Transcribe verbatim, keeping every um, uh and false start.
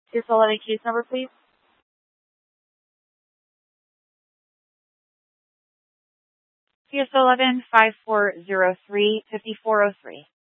Your full name and case number, please. C S eleven five four zero three fifty four oh three.